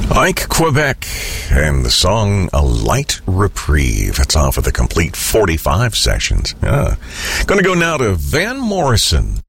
Ike Quebec and the song A Light Reprieve. That's off of the complete 45 sessions. Going to go now to Van Morrison.